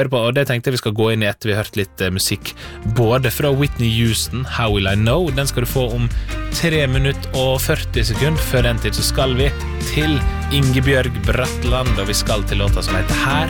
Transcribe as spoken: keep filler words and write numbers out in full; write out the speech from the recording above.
Og det tenkte jeg vi skal gå inn i etter vi har hørt litt eh, musikk både fra Whitney Houston, How Will I Know. Den skal du få om tre minutter og førti sekunder. Før den tid så skal vi til Ingebjørg Bratland, og vi skal til låta som heter Her